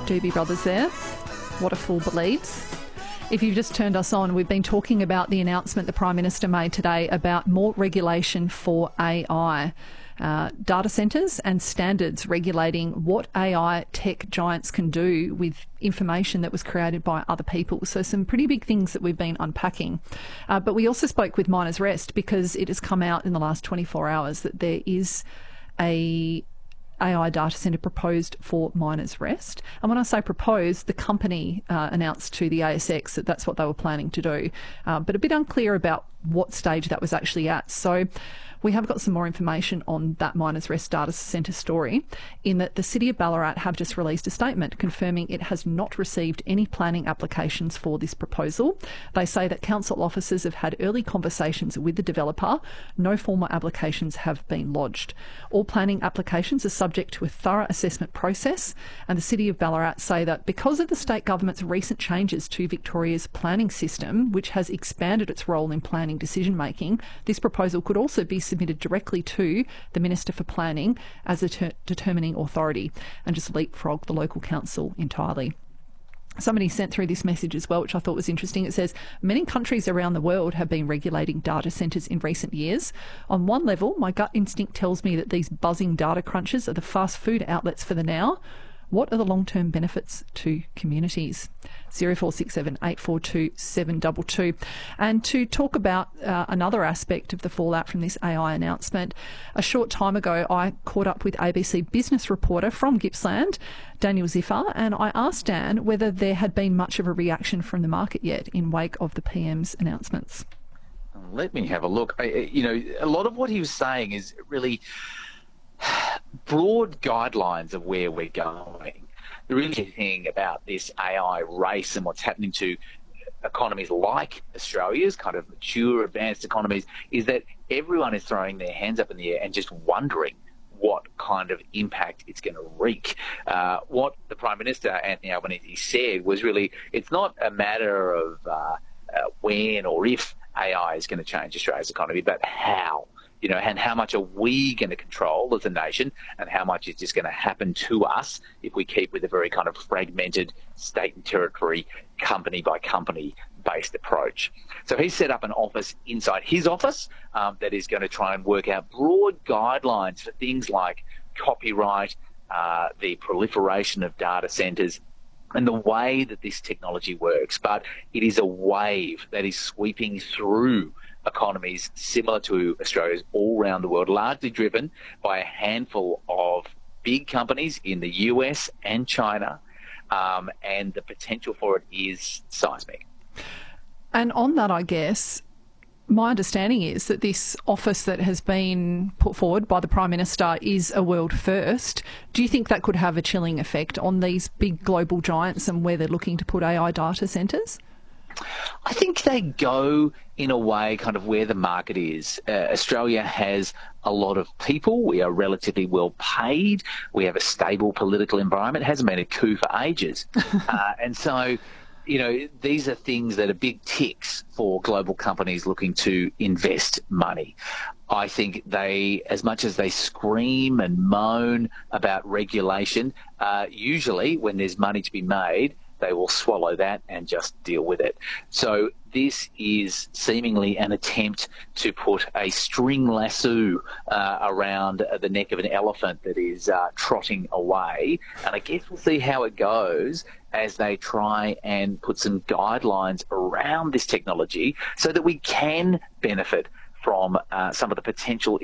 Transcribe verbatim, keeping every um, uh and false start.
Doobie Brothers there. What a fool believes. If you've just turned us on, we've been talking about the announcement the Prime Minister made today about more regulation for A I. Uh, data centres and standards regulating what A I tech giants can do with information that was created by other people. So some pretty big things that we've been unpacking. Uh, but we also spoke with Miners Rest because it has come out in the last twenty-four hours that there is a A I data centre proposed for Miners Rest. And when I say proposed, the company uh, announced to the A S X that that's what they were planning to do, uh, but a bit unclear about what stage that was actually at. So we have got some more information on that Miners Rest data centre story, in that the City of Ballarat have just released a statement confirming it has not received any planning applications for this proposal. They say that council officers have had early conversations with the developer. No formal applications have been lodged. All planning applications are subject to a thorough assessment process, and the City of Ballarat say that because of the state government's recent changes to Victoria's planning system, which has expanded its role in planning decision making, this proposal could also be submitted directly to the Minister for Planning as a ter- determining authority and just leapfrog the local council entirely. Somebody sent through this message as well, which I thought was interesting. It says, many countries around the world have been regulating data centres in recent years. On one level, my gut instinct tells me that these buzzing data crunchers are the fast food outlets for the now. What are the long-term benefits to communities? zero four six seven, eight four two, seven two two. And to talk about uh, another aspect of the fallout from this A I announcement, a short time ago I caught up with A B C business reporter from Gippsland, Daniel Ziffer, and I asked Dan whether there had been much of a reaction from the market yet in wake of the P M's announcements. Let me have a look. I, you know, a lot of what he was saying is really broad guidelines of where we're going. The really thing about this A I race and what's happening to economies like Australia's, kind of mature, advanced economies, is that everyone is throwing their hands up in the air and just wondering what kind of impact it's going to wreak. Uh, what the Prime Minister, Anthony Albanese, said was really, it's not a matter of uh, uh, when or if A I is going to change Australia's economy, but how. You know, and how much are we going to control as a nation, and how much is just going to happen to us if we keep with a very kind of fragmented state and territory, company by company based approach. So he's set up an office inside his office um, that is going to try and work out broad guidelines for things like copyright, uh, the proliferation of data centres, and the way that this technology works. But it is a wave that is sweeping through economies similar to Australia's all around the world, largely driven by a handful of big companies in the U S and China, um, and the potential for it is seismic. And on that, I guess, my understanding is that this office that has been put forward by the Prime Minister is a world first. Do you think that could have a chilling effect on these big global giants and where they're looking to put A I data centres? I think they go in a way kind of where the market is. Uh, Australia has a lot of people. We are relatively well paid. We have a stable political environment. It hasn't been a coup for ages. uh, and so, you know, these are things that are big ticks for global companies looking to invest money. I think they, as much as they scream and moan about regulation, uh, usually when there's money to be made, they will swallow that and just deal with it. So this is seemingly an attempt to put a string lasso uh, around the neck of an elephant that is uh, trotting away. And I guess we'll see how it goes as they try and put some guidelines around this technology so that we can benefit from uh, some of the potential